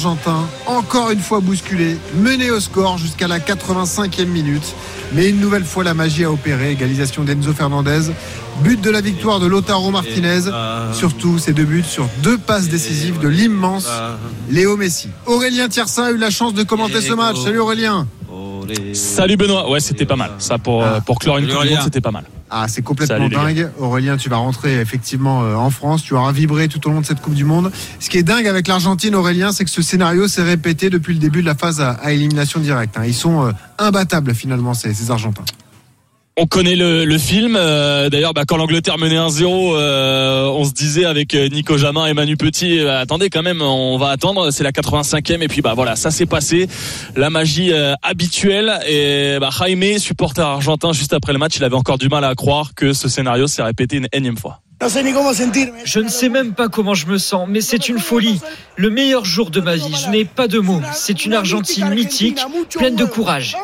Argentins, encore une fois bousculés, menés au score jusqu'à la 85e minute. Mais une nouvelle fois, la magie a opéré. Égalisation d'Enzo Fernandez, but de la victoire de Lautaro Martinez. Surtout, ces 2 buts sur 2 passes décisives de l'immense Léo Messi. Aurélien Tiersin a eu la chance de commenter ce match. Salut Aurélien. Salut Benoît. Ouais, c'était pas mal. Ça pour clore une Coupe du Monde, c'était pas mal. Ah, c'est complètement dingue. Aurélien, tu vas rentrer effectivement en France. Tu auras vibré tout au long de cette Coupe du Monde. Ce qui est dingue avec l'Argentine, Aurélien, c'est que ce scénario s'est répété depuis le début de la phase à élimination directe. Ils sont imbattables finalement, ces Argentins. On connaît le film. D'ailleurs, quand l'Angleterre menait 1-0, on se disait avec Nico Jamin et Manu Petit, attendez quand même, on va attendre. C'est la 85e et puis voilà, ça s'est passé. La magie habituelle. Et Jaime, supporter argentin, juste après le match, il avait encore du mal à croire que ce scénario s'est répété une énième fois. Je ne sais même pas comment je me sens, mais c'est une folie. Le meilleur jour de ma vie, je n'ai pas de mots. C'est une Argentine mythique, pleine de courage.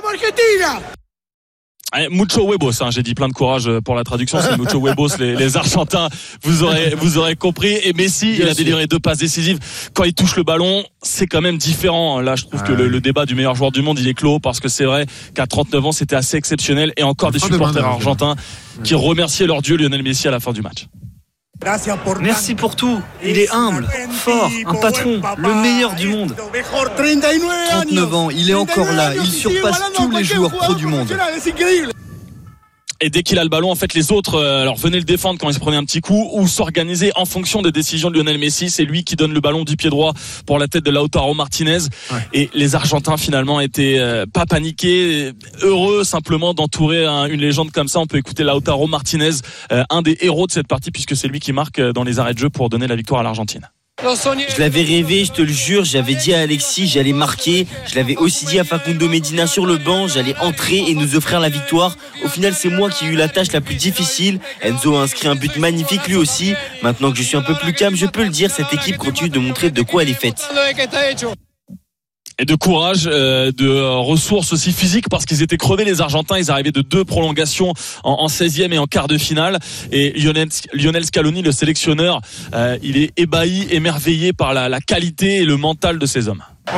Mucho huevos, j'ai dit plein de courage pour la traduction, c'est mucho huevos, les Argentins, vous aurez compris. Et Messi, il a délivré 2 passes décisives. Quand il touche le ballon, c'est quand même différent. Là, je trouve que le débat du meilleur joueur du monde, il est clos, parce que c'est vrai qu'à 39 ans, c'était assez exceptionnel. Et encore des supporters argentins qui remerciaient leur dieu Lionel Messi à la fin du match. Merci pour tout. Il est humble, fort, un patron, le meilleur du monde. 39 ans, il est encore là. Il surpasse tous les joueurs pro du monde. Et dès qu'il a le ballon, en fait, les autres venaient le défendre quand il se prenait un petit coup ou s'organiser en fonction des décisions de Lionel Messi. C'est lui qui donne le ballon du pied droit pour la tête de Lautaro Martinez. Ouais. Et les Argentins, finalement, étaient pas paniqués, heureux simplement d'entourer une légende comme ça. On peut écouter Lautaro Martinez, un des héros de cette partie, puisque c'est lui qui marque dans les arrêts de jeu pour donner la victoire à l'Argentine. Je l'avais rêvé, je te le jure, j'avais dit à Alexis, j'allais marquer, je l'avais aussi dit à Facundo Medina sur le banc, j'allais entrer et nous offrir la victoire. Au final, c'est moi qui ai eu la tâche la plus difficile. Enzo a inscrit un but magnifique lui aussi. Maintenant que je suis un peu plus calme, je peux le dire, cette équipe continue de montrer de quoi elle est faite. Et de courage, de ressources aussi physiques, parce qu'ils étaient crevés les Argentins. Ils arrivaient de 2 prolongations en 16e et en quart de finale. Et Lionel Scaloni, le sélectionneur, il est ébahi, émerveillé par la qualité et le mental de ces hommes.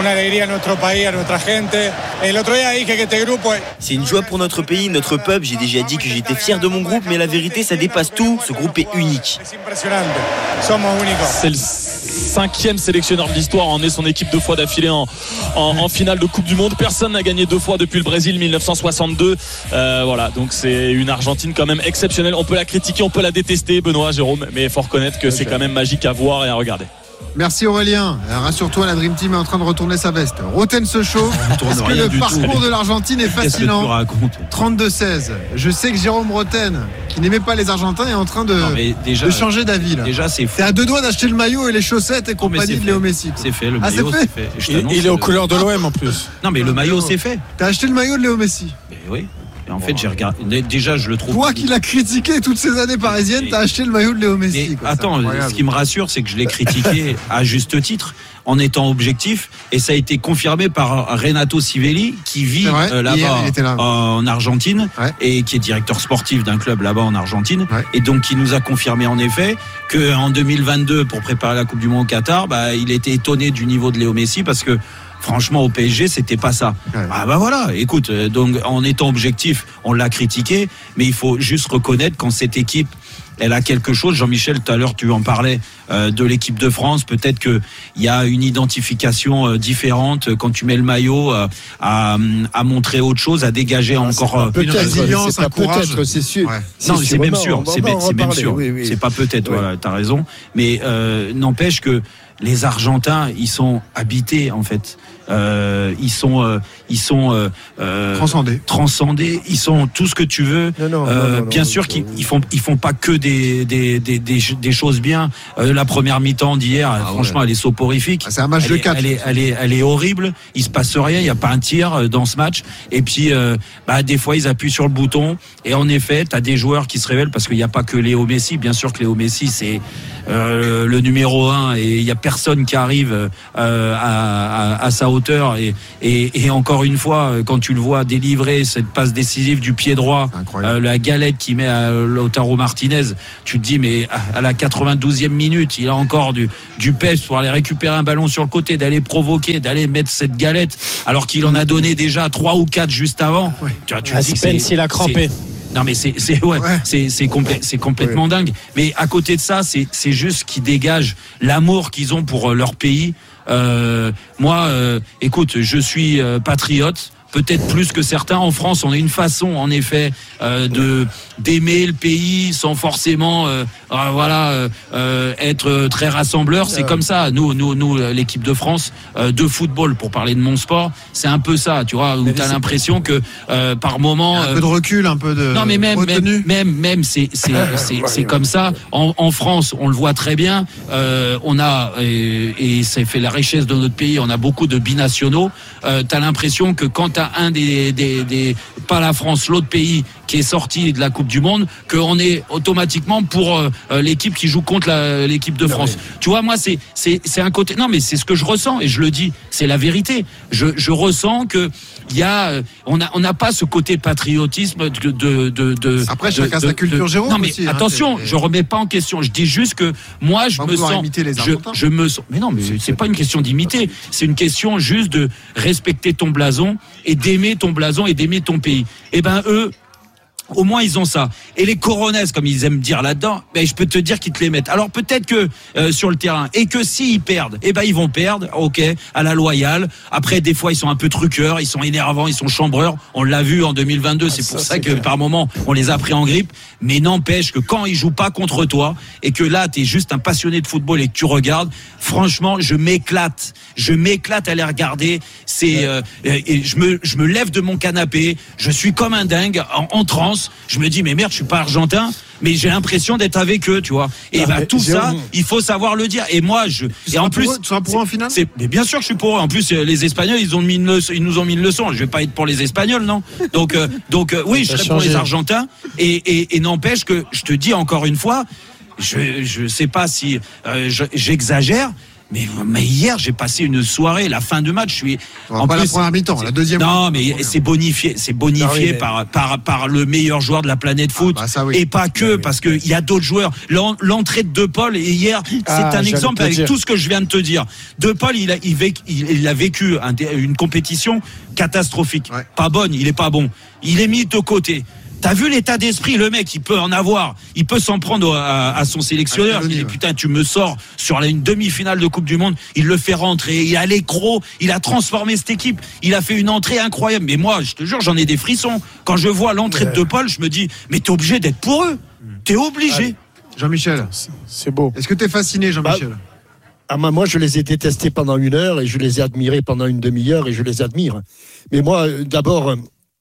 C'est une joie pour notre pays, notre peuple. J'ai déjà dit que j'étais fier de mon groupe, mais la vérité, ça dépasse tout. Ce groupe est unique. C'est le 5e sélectionneur de l'histoire à emmener son équipe 2 fois d'affilée en finale de Coupe du Monde. Personne n'a gagné 2 fois depuis le Brésil 1962. Voilà, donc c'est une Argentine quand même exceptionnelle. On peut la critiquer, on peut la détester, Benoît, Jérôme, mais il faut reconnaître que c'est quand même magique à voir et à regarder. Merci Aurélien. Rassure-toi, la Dream Team est en train de retourner sa veste. Roten se chauffe parce que le parcours de l'Argentine est fascinant. 32-16. Je sais que Jérôme Roten, qui n'aimait pas les Argentins, est en train de changer d'avis. Là. Déjà, c'est fou. T'es à 2 doigts d'acheter le maillot et les chaussettes et compagnie de Léo Messi. C'est fait, le maillot c'est fait. Il est aux couleurs de l'OM en plus. Non mais le maillot c'est fait. T'as acheté le maillot de Léo Messi. Mais oui. Et en fait, j'ai regardé. Déjà, je le trouve. Toi qui l'as critiqué toutes ces années parisiennes, t'as acheté le maillot de Léo Messi. Attends, ce qui me rassure, c'est que je l'ai critiqué à juste titre, en étant objectif, et ça a été confirmé par Renato Sivelli, qui vit là-bas en Argentine, et qui est directeur sportif d'un club là-bas en Argentine, et donc qui nous a confirmé en effet qu'en 2022, pour préparer la Coupe du Monde au Qatar, il était étonné du niveau de Léo Messi, parce que franchement, au PSG, c'était pas ça. Voilà, écoute, donc en étant objectif, on l'a critiqué, mais il faut juste reconnaître quand cette équipe, elle a quelque chose. Jean-Michel, tout à l'heure, tu en parlais de l'équipe de France. Peut-être qu'il y a une identification différente quand tu mets le maillot à montrer autre chose, à dégager encore une résilience, un courage. Peut-être, c'est sûr. Ouais. Non, c'est même sûr. C'est même sûr. Oui. C'est pas peut-être. Ouais. Voilà, t'as raison. Mais n'empêche que les Argentins, ils sont habités en fait. Ils sont transcendés. Ils sont tout ce que tu veux. Bien sûr qu'ils font pas que des choses bien. La première mi-temps d'hier, franchement, elle est soporifique. C'est un match de 4. Elle est horrible. Il se passe rien. Il y a pas un tir dans ce match. Et puis, des fois, ils appuient sur le bouton. Et en effet, t'as des joueurs qui se révèlent parce qu'il n'y a pas que Léo Messi. Bien sûr que Léo Messi, c'est le numéro 1 et il y a personne qui arrive à sa hauteur et encore une fois, quand tu le vois délivrer cette passe décisive du pied droit, la galette qu'il met à Lautaro Martinez, tu te dis mais à la 92e minute, il a encore du peps pour aller récupérer un ballon sur le côté, d'aller provoquer, d'aller mettre cette galette alors qu'il en a donné déjà 3 ou 4 juste avant. Tu dis que Spence, il a crampé. Non mais c'est complètement dingue. Mais à côté de ça, c'est juste qu'ils dégagent l'amour qu'ils ont pour leur pays. Moi, écoute, je suis patriote. Peut-être plus que certains. En France, on a une façon, en effet, d'aimer le pays sans forcément, être très rassembleur. C'est comme ça. Nous, l'équipe de France de football, pour parler de mon sport, c'est un peu ça. Tu vois, où t'as l'impression que par moment, un peu de recul, un peu de. Non, mais même, c'est comme ça. En France, on le voit très bien. On a et c'est fait la richesse de notre pays. On a beaucoup de binationaux. T'as l'impression que quand t'as un des pas la France, l'autre pays qui est sorti de la Coupe du Monde, qu'on est automatiquement pour l'équipe qui joue contre l'équipe de France. Tu vois, moi c'est un côté. Non, mais c'est ce que je ressens et je le dis, c'est la vérité. Je ressens que il y a on n'a pas ce côté patriotisme de après chacun sa culture, Jérôme. Non mais aussi, attention, je remets pas en question. Je dis juste que moi je me sens je me sens. Mais non, mais c'est pas une question d'imiter. C'est une question juste de respecter ton blason et d'aimer ton blason et d'aimer ton pays. Et ben eux, au moins ils ont ça. Et les Coronets, comme ils aiment dire là-dedans, je peux te dire qu'ils te les mettent. Alors peut-être que sur le terrain, et que s'ils perdent, ils vont perdre, ok, à la loyale. Après, des fois ils sont un peu truqueurs, ils sont énervants, ils sont chambreurs. On l'a vu en 2022, c'est pour ça que par moment on les a pris en grippe. Mais n'empêche que quand ils jouent pas contre toi et que là t'es juste un passionné de football et que tu regardes, franchement, je m'éclate à les regarder. Et je me lève de mon canapé, je suis comme un dingue en transe. Je me dis mais merde, je suis pas argentin, mais j'ai l'impression d'être avec eux, tu vois. Et tout ça, il faut savoir le dire. Et moi, en plus, tu seras pour eux en finale. Mais bien sûr que je suis pour eux. En plus, les Espagnols, ils nous ont mis une leçon. Je vais pas être pour les Espagnols, non. Donc, oui, je serai pour les Argentins. Et n'empêche que je te dis encore une fois, je sais pas si j'exagère. Mais hier, j'ai passé une soirée, la fin de match, en plus, la première mi-temps, la deuxième. Non, mais c'est bonifié par le meilleur joueur de la planète foot. Et pas que, parce que il y a d'autres joueurs. L'entrée de De Paul, et hier, c'est un exemple avec tout ce que je viens de te dire. De Paul, il a vécu une compétition catastrophique. Pas bonne, il est pas bon. Il est mis de côté. T'as vu l'état d'esprit, le mec, il peut s'en prendre à son sélectionneur. Il dit putain, tu me sors sur une demi-finale de Coupe du Monde, il le fait rentrer, il a l'écro, il a transformé cette équipe, il a fait une entrée incroyable. Mais moi, je te jure, j'en ai des frissons. Quand je vois l'entrée de De Paul, je me dis, mais t'es obligé d'être pour eux. T'es obligé. Allez. Jean-Michel, c'est beau. Est-ce que t'es fasciné, Jean-Michel? Moi, je les ai détestés pendant 1 heure et je les ai admirés pendant une demi-heure et je les admire. Mais moi, d'abord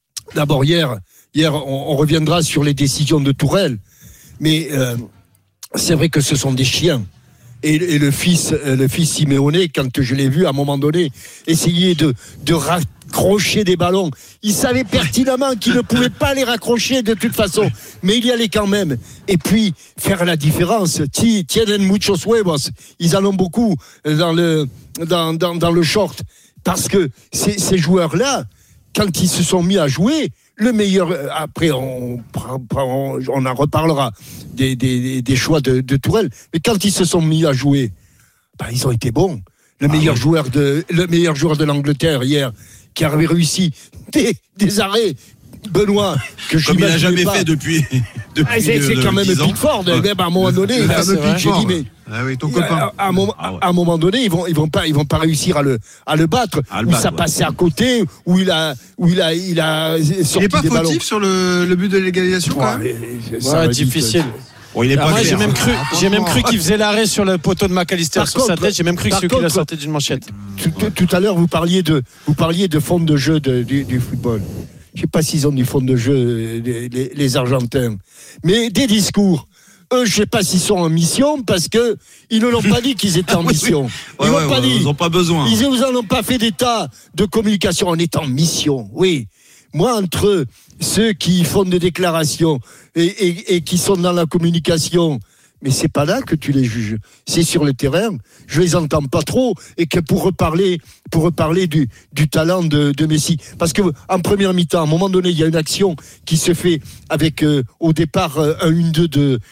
hier, on reviendra sur les décisions de Tourelle, mais c'est vrai que ce sont des chiens. Et le fils Simeone, quand je l'ai vu à un moment donné essayer de raccrocher des ballons, il savait pertinemment qu'il ne pouvait pas les raccrocher de toute façon, mais il y allait quand même. Et puis faire la différence. Tienen muchos huevos, ils en ont beaucoup dans le short, parce que ces joueurs-là, quand ils se sont mis à jouer. Le meilleur, après on en reparlera des choix de Tourelle, mais quand ils se sont mis à jouer, ils ont été bons. Le meilleur joueur de l'Angleterre hier, qui avait réussi des arrêts, Benoît, que je n'ai jamais fait depuis c'est quand même Pickford. Même à un moment donné, j'ai dit mais ton copain. À un moment donné, ils vont pas réussir à le battre. Ou ça passait à côté, où il a sorti. Il n'est pas des fautif sur le but de l'égalisation quand même. Ouais, difficile. Il est pas moi, clair. j'ai même cru qu'il faisait l'arrêt sur le poteau de McAllister sur sa tête. J'ai même cru que c'est lui qui l'a sorti d'une manchette. Tout à l'heure, vous parliez de fond de jeu du football. Je ne sais pas s'ils ont du fond de jeu, les Argentins. Mais des discours. Eux, je ne sais pas s'ils sont en mission parce qu'ils ne l'ont pas dit qu'ils étaient en mission. Ils n'ont pas dit. Ils n'ont pas besoin. Ils n'en ont pas fait d'état de communication. On est en mission, oui. Moi, entre ceux qui font des déclarations et qui sont dans la communication, Mais c'est pas là que tu les juges. C'est sur le terrain. Je les entends pas trop. Et que pour reparler du talent de Messi. Parce que en première mi-temps, à un moment donné, il y a une action qui se fait avec au départ un 1-2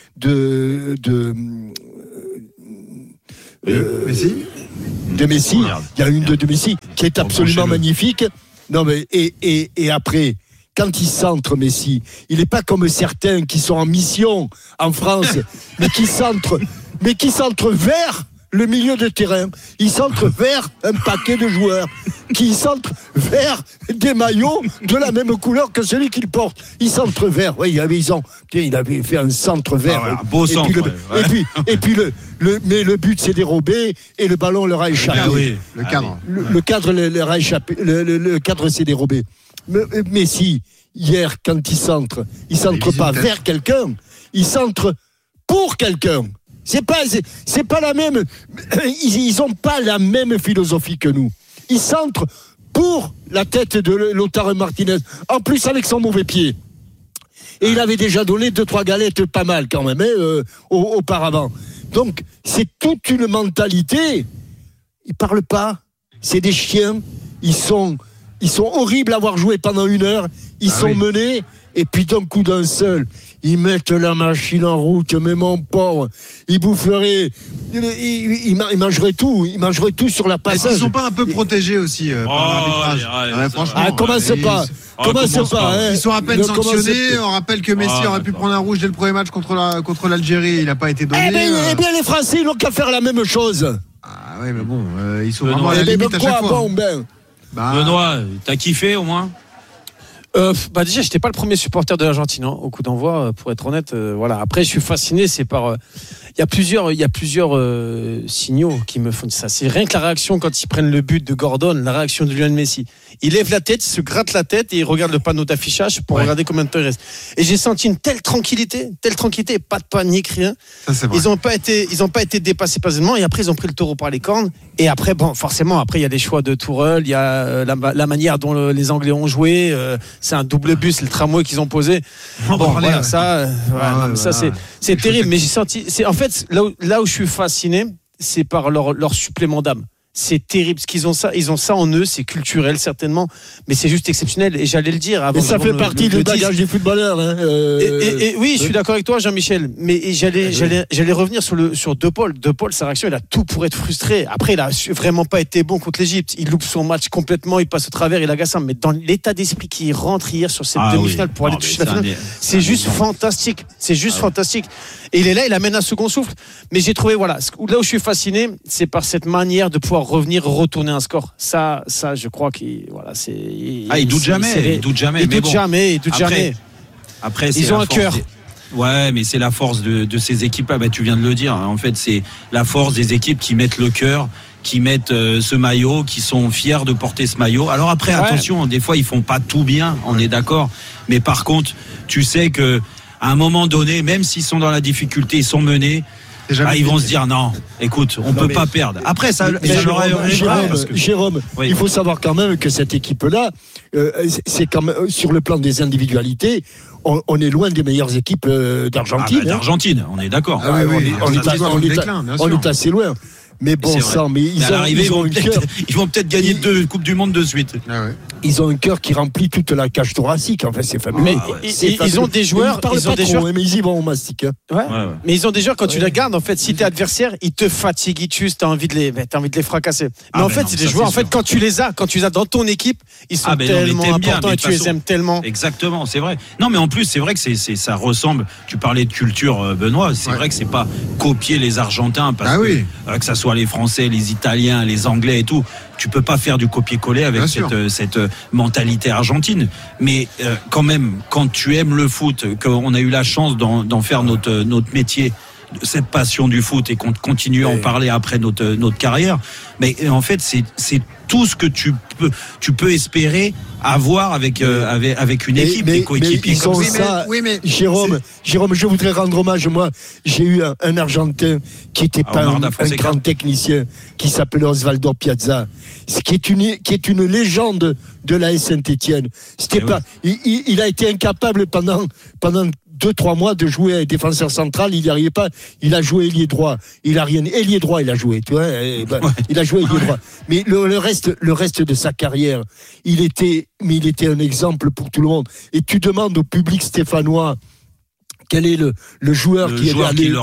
Messi. De Messi. Il y a une de Messi qui est absolument magnifique. Non mais et après. Quand il centre Messi, il n'est pas comme certains qui sont en mission en France, mais qui centrent vers le milieu de terrain. Il centre vers un paquet de joueurs, qui centrent vers des maillots de la même couleur que celui qu'il porte. Il centre vers. Oui, il avait fait un centre vers. Un beau centre. Et puis mais le but s'est dérobé et le ballon leur a échappé. Oui, le cadre. Le cadre leur a échappé. Le cadre s'est dérobé. Mais si, hier, quand il centre pas vers quelqu'un, il centre pour quelqu'un. C'est pas la même. Ils ont pas la même philosophie que nous. Ils centrent pour la tête de Lautaro Martinez. En plus, avec son mauvais pied. Et il avait déjà donné 2-3 galettes pas mal quand même, auparavant. Donc, c'est toute une mentalité. Ils parlent pas. C'est des chiens. Ils sont horribles à avoir joué pendant 1 heure. Ils sont menés. Et puis d'un coup d'un seul, ils mettent la machine en route. Mais mon pauvre, ils boufferaient. Ils mangeraient tout. Ils mangeraient tout sur la passage. Est-ce qu'ils sont pas un peu protégés aussi par l'arbitrage? Franchement. Commence pas. Ils sont à peine sanctionnés. On rappelle que Messi aurait pu prendre un rouge dès le premier match contre l'Algérie. Il n'a pas été donné. Eh bien, les Français, ils n'ont qu'à faire la même chose. Ah ouais, mais bon, ils sont vraiment à la limite à chaque fois. Benoît, t'as kiffé au moins? Déjà, j'étais pas le premier supporter de l'Argentine au coup d'envoi, pour être honnête. Voilà. Après, je suis fasciné. C'est par. Il y a plusieurs signaux qui me font ça. C'est rien que la réaction quand ils prennent le but de Gordon, la réaction de Lionel Messi. Il lève la tête, il se gratte la tête et il regarde le panneau d'affichage pour regarder combien de temps il reste. Et j'ai senti une telle tranquillité, pas de panique, rien. Ça, c'est vrai. Ils ont pas été dépassés pasionnellement et après ils ont pris le taureau par les cornes. Et après, forcément, après il y a les choix de Tourelle, il y a la manière dont les Anglais ont joué. C'est un double bus, c'est le tramway qu'ils ont posé. C'est terrible. Mais j'ai senti. En fait, là où je suis fasciné, c'est par leur supplément d'âme. C'est terrible ce qu'ils ont ça. Ils ont ça en eux, c'est culturel certainement, mais c'est juste exceptionnel. Et j'allais le dire avant. Mais ça fait partie du bagage des footballeurs. Et oui, je suis d'accord avec toi, Jean-Michel. Mais j'allais revenir sur De Paul. De Paul, sa réaction, il a tout pour être frustré. Après, il a vraiment pas été bon contre l'Égypte. Il loupe son match complètement, il passe au travers, il agace. Mais dans l'état d'esprit qui rentre hier sur cette demi-finale pour aller toucher la finale, c'est juste fantastique. C'est juste fantastique. Et il est là, il amène un second souffle. Mais j'ai trouvé, là où je suis fasciné, c'est par cette manière de pouvoir revenir, retourner un score. Ça, je crois qu'il, il doute jamais. Il doute jamais. Après, ils ont un cœur. Ouais, mais c'est la force de ces équipes-là. Tu viens de le dire. En fait, c'est la force des équipes qui mettent le cœur, qui mettent ce maillot, qui sont fiers de porter ce maillot. Alors après, attention, des fois, ils font pas tout bien. On est d'accord. Mais par contre, tu sais que à un moment donné, même s'ils sont dans la difficulté, ils sont menés. Ils vont se dire non, écoute, on peut pas perdre. Après, Jérôme, il faut savoir quand même que cette équipe-là, c'est quand même sur le plan des individualités, on est loin des meilleures équipes d'Argentine. D'Argentine, on est d'accord. On est assez loin. Mais bon sang, mais ils vont peut-être gagner 2 Coupes du Monde de suite. Ils ont un cœur qui remplit toute la cage thoracique. En fait, c'est fabuleux. Mais ils ont des joueurs. Mais ils y vont au mastic. Mais ils ont des joueurs, quand tu les gardes, en fait, si t'es adversaire, ils te fatiguent, ils tuent, t'as envie de les fracasser. Mais en fait, c'est des joueurs, en fait, quand tu les as dans ton équipe, ils sont tellement importants et tu les aimes tellement. Exactement, c'est vrai. Non, mais en plus, c'est vrai que ça ressemble. Tu parlais de culture, Benoît. C'est vrai que c'est pas copier les Argentins parce que ça soit les Français, les Italiens, les Anglais et tout. Tu peux pas faire du copier-coller avec cette mentalité argentine. Mais quand même, quand tu aimes le foot, qu'on a eu la chance d'en faire notre métier, cette passion du foot et qu'on continue à en parler après notre carrière, mais en fait c'est tout ce que tu peux espérer avoir avec une équipe, des coéquipiers comme ça. Jérôme, je voudrais rendre hommage. Moi, j'ai eu un Argentin qui était pas un grand technicien, qui s'appelait Osvaldo Piazza, qui est une légende de l'AS Saint-Étienne. Il a été incapable pendant 2-3 mois de jouer défenseur central, il n'y arrivait pas. Il a joué ailier droit. Il a rien. Ailier droit, il a joué. Tu vois, il a joué ailier droit. Mais le reste de sa carrière, il était un exemple pour tout le monde. Et tu demandes au public stéphanois quel est le joueur qui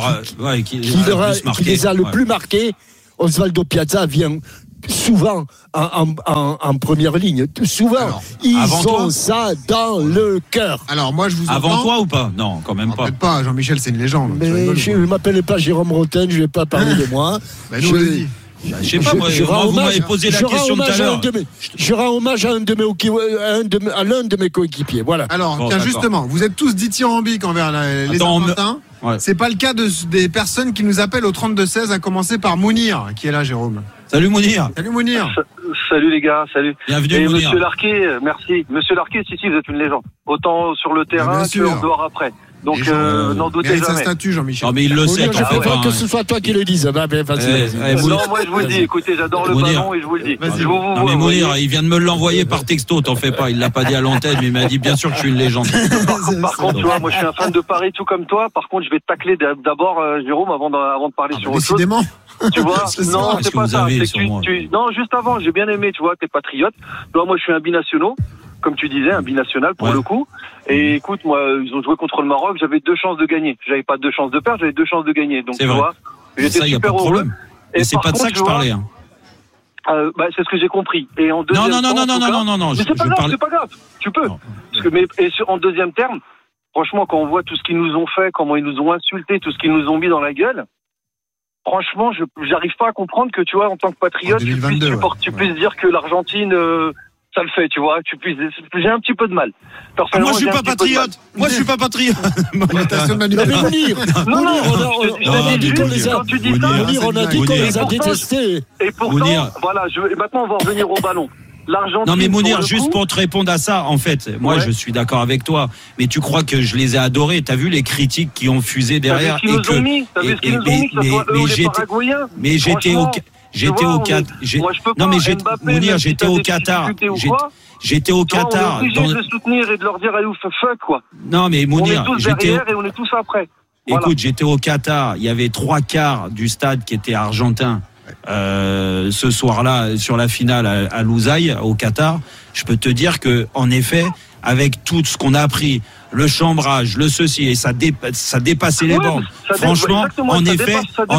les a le plus marqués. Osvaldo Piazza vient souvent en première ligne. Souvent. Alors, ils ont ça dans le cœur. Alors, moi, je vous entends. Avant toi ou pas? Non, quand même pas. Peut-être pas. Jean-Michel, c'est une légende. Mais je ne m'appelle pas Jérôme Rotten, je ne vais pas parler de moi. Ben, nous, vas-y. Je sais pas, vous m'avez posé la question tout à l'heure. Je rends hommage à l'un de mes coéquipiers. Voilà. Alors, tiens, justement, vous êtes tous dithyrambiques envers les Argentins. Ouais. C'est pas le cas des personnes qui nous appellent au 32-16, à commencer par Mounir, qui est là, Jérôme. Salut Mounir. Salut Mounir. Salut les gars, salut. Bienvenue et Mounir. Monsieur Larquet, merci. Monsieur Larquet, si, vous êtes une légende. Autant sur le terrain que en dehors après. Donc, n'en doutez jamais. sa statue, Jean-Michel. Non, mais il le sait. Je préfère que ce soit toi qui le dise. Non, moi, je vous le dis. Écoutez, j'adore le ballon et je vous le dis. Non, mais Mounir, il vient de me l'envoyer par texto. T'en fais pas. Il l'a pas dit à l'antenne, mais il m'a dit bien sûr que je suis une légende. Par contre, tu vois, moi, je suis un fan de Paris, tout comme toi. Par contre, je vais te tacler d'abord, Jérôme, avant de parler sur autre chose. Décidément. Tu vois, non, c'est pas ça. Non, juste avant, j'ai bien aimé, tu vois, t'es patriote. Moi, je suis un binational. Comme tu disais, un binational pour le coup. Et écoute, moi, ils ont joué contre le Maroc, j'avais 2 chances de gagner. J'avais pas 2 chances de perdre, j'avais 2 chances de gagner. Donc, tu vois, j'étais super heureux. Et c'est pas de ça que je parlais. C'est ce que j'ai compris. Et en deuxième non. Mais c'est pas grave, tu peux. En deuxième terme, franchement, quand on voit tout ce qu'ils nous ont fait, comment ils nous ont insultés, tout ce qu'ils nous ont mis dans la gueule, franchement, j'arrive pas à comprendre que, tu vois, en tant que patriote, tu puisses dire que l'Argentine, ça le fait, tu vois. J'ai un petit peu de mal. Moi, je suis pas patriote. Moi, je suis pas patriote. Non, on a dit qu'on les a détestés. Et pourtant, voilà, maintenant, on va revenir au ballon. Non mais Mounir, juste pour te répondre à ça, en fait, moi je suis d'accord avec toi, mais tu crois que je les ai adorés? T'as vu les critiques qui ont fusé derrière? Mais j'étais au Qatar. J'étais au Qatar. On est obligé de soutenir et de leur dire allez fuck quoi. Non mais Mounir, on est tous derrière et on est tous après. Écoute, j'étais au Qatar, il y avait 3/4 du stade qui était argentin. Ce soir-là, sur la finale à Lusail, au Qatar, je peux te dire que, en effet, avec tout ce qu'on a appris, le chambrage, le ceci, et ça dépassait les bornes. Franchement, en effet,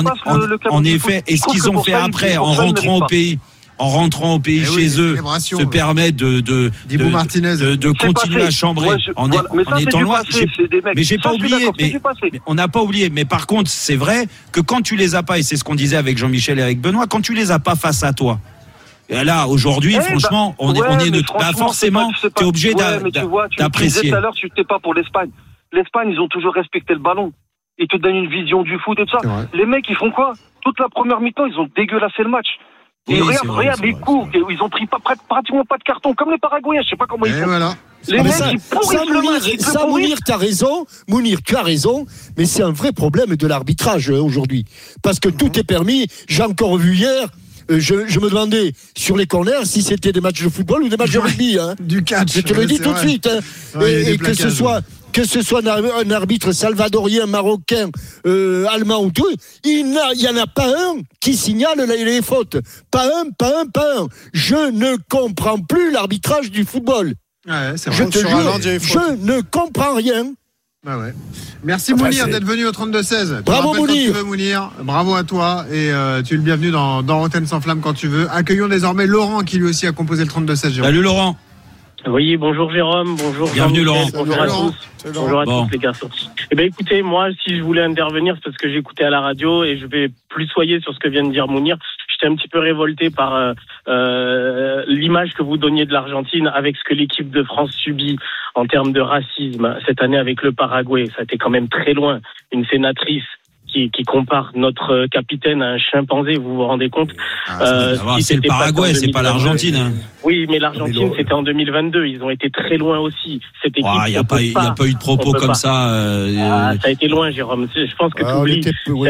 et ce qu'ils ont fait après, en rentrant au pays chez eux, se permet de continuer à chambrer en étant loin. Mais j'ai pas oublié, mais on n'a pas oublié. Mais par contre, c'est vrai que quand tu les as pas, et c'est ce qu'on disait avec Jean-Michel et avec Benoît, quand tu les as pas face à toi, et là, aujourd'hui, franchement, on est neutre. Forcément, t'es obligé d'apprécier. Tu disais tout à l'heure, tu n'étais pas pour l'Espagne. L'Espagne, ils ont toujours respecté le ballon. Ils te donnent une vision du foot et tout ça. Les mecs, ils font quoi? Toute la première mi-temps, ils ont dégueulassé le match. Et regarde les coups, ils ont pris pratiquement pas de carton, comme les Paraguayens, je sais pas comment ils font. Voilà. Les mecs, ils pourrissent le match. Mounir, tu as raison, mais c'est un vrai problème de l'arbitrage aujourd'hui. Parce que tout est permis. J'ai encore vu hier, je me demandais sur les corners si c'était des matchs de football ou des match de rugby. Du catch. Je te le dis tout de suite. Et que ce soit un arbitre salvadorien, marocain, allemand ou tout, il n'y en a pas un qui signale les fautes. Pas un. Je ne comprends plus l'arbitrage du football. Ouais, c'est vrai. Je te jure, je ne comprends rien. Ouais. Merci Mounir d'être venu au 32-16. Bravo Mounir. Bravo à toi et tu es le bienvenu dans Rotten sans flamme quand tu veux. Accueillons désormais Laurent qui lui aussi a composé le 32-16. Jérôme. Salut Laurent. Oui, bonjour Jérôme, bonjour. Bienvenue Laurent. Bonjour à tous. Bonjour à tous les garçons. Écoutez, moi, si je voulais intervenir, c'est parce que j'écoutais à la radio et je vais plus soyer sur ce que vient de dire Mounir. J'étais un petit peu révolté par l'image que vous donniez de l'Argentine avec ce que l'équipe de France subit en termes de racisme cette année avec le Paraguay. Ça a été quand même très loin. Une sénatrice qui compare notre capitaine à un chimpanzé, vous vous rendez compte? C'est le Paraguay, c'est pas l'Argentine. Oui, mais l'Argentine, c'était en 2022. Ils ont été très loin aussi. Cette équipe. Il n'y a pas eu de propos comme ça. Ça a été loin, Jérôme. Je pense que tu oublies.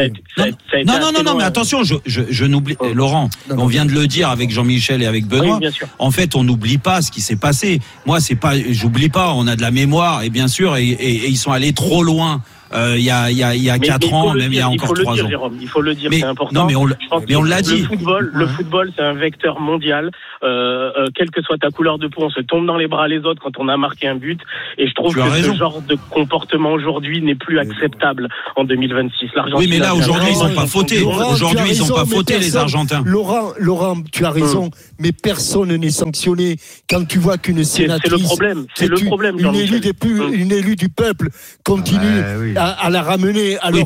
Non, mais attention, je n'oublie. Laurent, on vient de le dire avec Jean-Michel et avec Benoît. Oui, bien sûr. En fait, on n'oublie pas ce qui s'est passé. Moi, j'oublie pas. On a de la mémoire, et bien sûr, et ils sont allés trop loin. Il y a 4 ans, même il y a encore 3 ans. Jérôme, il faut le dire, c'est important. Non, mais on l'a dit. Le football, c'est un vecteur mondial. Quelle que soit ta couleur de peau, on se tombe dans les bras les autres quand on a marqué un but. Et je trouve que ce genre de comportement aujourd'hui n'est plus acceptable en 2026. Oui, mais là, aujourd'hui, ils n'ont pas fauté. Aujourd'hui, ils n'ont pas fauté, les Argentins. Laurent, tu as raison, mais personne n'est sanctionné. Quand tu vois qu'une sénatrice, c'est le problème. Une élue du peuple continue à la ramener, alors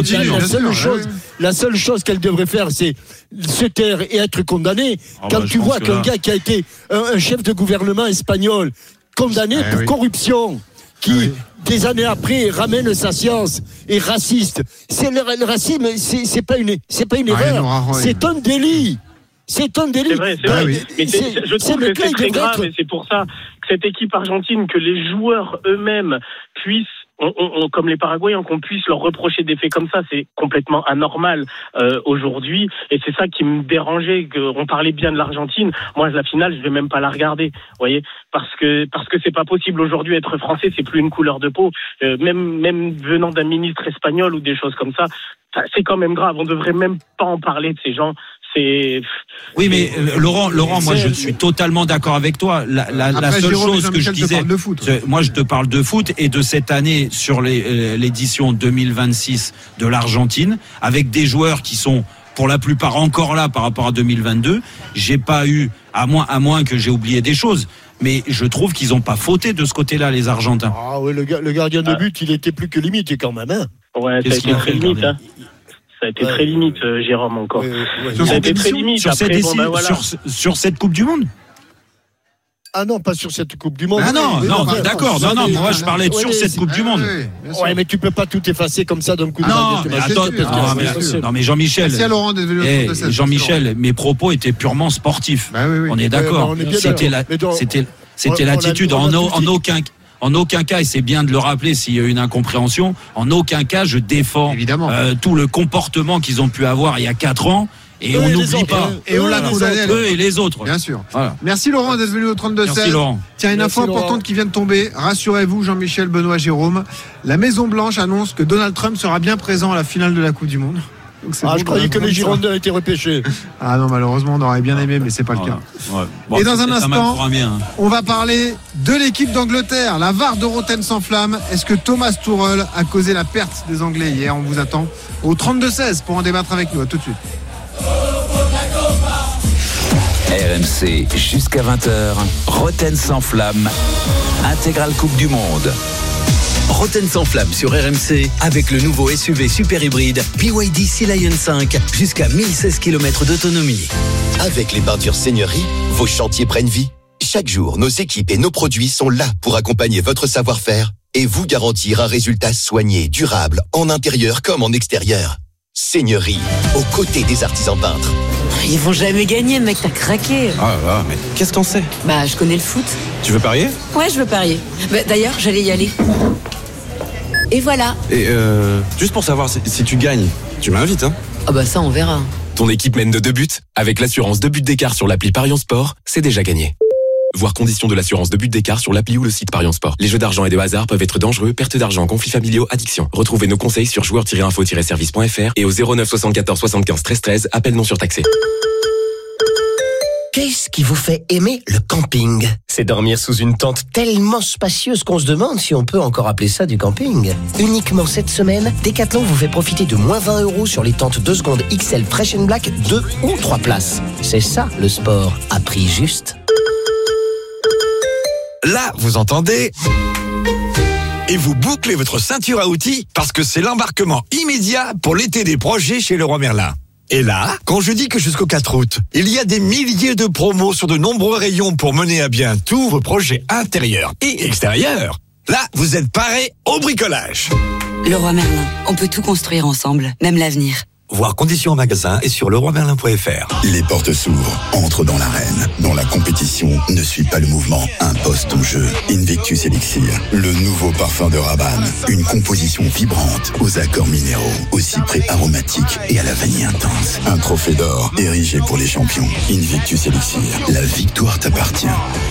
que la seule chose qu'elle devrait faire, c'est se taire et être condamnée. Quand tu vois qu'un gars qui a été un chef de gouvernement espagnol condamné pour corruption, qui des années après ramène sa science, est raciste, le racisme, c'est pas une erreur, c'est un délit. C'est un délit. C'est vrai. Mais je trouve que c'est très grave, et c'est pour ça que cette équipe argentine, que les joueurs eux-mêmes puissent, comme les Paraguayens, qu'on puisse leur reprocher des faits comme ça, c'est complètement anormal aujourd'hui, et c'est ça qui me dérangeait. On parlait bien de l'Argentine, moi la finale je vais même pas la regarder, vous voyez, parce que c'est pas possible aujourd'hui. Être français, c'est plus une couleur de peau, même venant d'un ministre espagnol ou des choses comme ça, c'est quand même grave. On devrait même pas en parler de ces gens. Oui, mais Laurent, moi je suis totalement d'accord avec toi. La seule chose que je disais, moi je te parle de foot et de cette année sur l'édition 2026 de l'Argentine, avec des joueurs qui sont pour la plupart encore là par rapport à 2022. J'ai pas eu, à moins que j'ai oublié des choses, mais je trouve qu'ils n'ont pas fauté de ce côté-là, les Argentins. Ah oui, le gardien de but, il était plus que limité quand même. Hein. Ouais, ça a été très limite. Ça a été très limite, Jérôme, encore. Ça a été très limite. Sur cette Coupe du Monde. Ah non, pas sur cette Coupe du Monde. Ah non, d'accord. Non, moi je parlais sur cette Coupe du Monde. Ouais, mais tu peux pas tout effacer comme ça d'un coup de main. Non, mais Jean-Michel. Jean-Michel, mes propos étaient purement sportifs. On est d'accord. C'était l'attitude en aucun cas, et c'est bien de le rappeler s'il y a une incompréhension, en aucun cas je défends tout le comportement qu'ils ont pu avoir il y a 4 ans. Et on n'oublie pas. Et on l'a condamné. Eux et les autres. Bien sûr. Voilà. Merci Laurent d'être venu au 32-16. Merci Laurent. Tiens, une info importante qui vient de tomber. Rassurez-vous, Jean-Michel, Benoît, Jérôme. La Maison-Blanche annonce que Donald Trump sera bien présent à la finale de la Coupe du Monde. Je croyais que les Girondins étaient repêchés. Ah non, malheureusement, on aurait bien aimé, mais c'est pas le cas. Bon, et dans un instant, on va parler de l'équipe d'Angleterre. La VAR de Rotten s'enflamme. Est-ce que Thomas Tuchel a causé la perte des Anglais hier? On vous attend au 32-16 pour en débattre avec nous. À tout de suite. RMC jusqu'à 20h. Rotten s'enflamme. Intégrale Coupe du Monde. Rotten s'enflamme sur RMC avec le nouveau SUV super hybride BYD Sea Lion 5 jusqu'à 1016 km d'autonomie. Avec les bordures Seigneurie, vos chantiers prennent vie. Chaque jour, nos équipes et nos produits sont là pour accompagner votre savoir-faire et vous garantir un résultat soigné, durable, en intérieur comme en extérieur. Seigneurie, aux côtés des artisans peintres. Ils vont jamais gagner, mec, t'as craqué. Ah là, mais qu'est-ce que t'en sais? Bah, je connais le foot. Tu veux parier? Ouais, je veux parier. D'ailleurs, j'allais y aller. Et voilà. Et juste pour savoir, si tu gagnes, tu m'invites, hein? Ah bah ça, on verra. Ton équipe mène de 2 buts. Avec l'assurance 2 buts d'écart sur l'appli Parions Sport, c'est déjà gagné. Voir conditions de l'assurance 2 buts d'écart sur l'appli ou le site Parions Sport. Les jeux d'argent et de hasard peuvent être dangereux, perte d'argent, conflits familiaux, addiction. Retrouvez nos conseils sur joueurs-info-service.fr et au 09 74 75 13 13, appel non surtaxé. Qu'est-ce qui vous fait aimer le camping? C'est dormir sous une tente tellement spacieuse qu'on se demande si on peut encore appeler ça du camping. Uniquement cette semaine, Decathlon vous fait profiter de moins 20 € sur les tentes 2 secondes XL Fresh & Black 2 ou 3 places. C'est ça le sport, à prix juste. Là, vous entendez? Et vous bouclez votre ceinture à outils parce que c'est l'embarquement immédiat pour l'été des projets chez Leroy Merlin. Et là, quand je dis que jusqu'au 4 août, il y a des milliers de promos sur de nombreux rayons pour mener à bien tous vos projets intérieurs et extérieurs, là, vous êtes parés au bricolage. Leroy Merlin, on peut tout construire ensemble, même l'avenir. Voir conditions en magasin et sur leroymerlin.fr. Les portes s'ouvrent, entre dans l'arène. Dont la compétition ne suit pas le mouvement, impose ton jeu. Invictus Elixir, le nouveau parfum de Rabanne. Une composition vibrante, aux accords minéraux, au cyprès aromatique et à la vanille intense. Un trophée d'or, érigé pour les champions. Invictus Elixir, la victoire t'appartient.